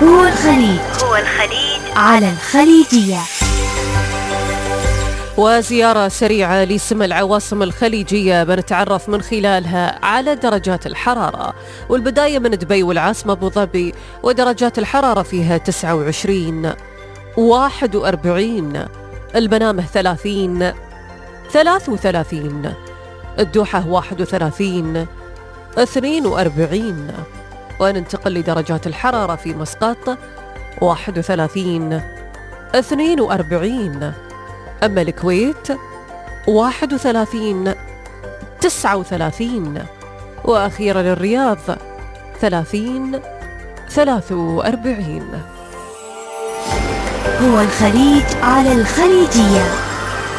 هو الخليج على الخليجية. وزيارة سريعة لسمى العواصم الخليجية بنتعرف من خلالها على درجات الحرارة، والبداية من دبي والعاصمة أبو ظبي، ودرجات الحرارة فيها 29 41، المنامة 30 33، الدوحة 31 42. وننتقل لدرجات الحرارة في مسقط 31 42، أما الكويت 31 39، وأخيرا الرياض 30 43. هو الخليج على الخليجية.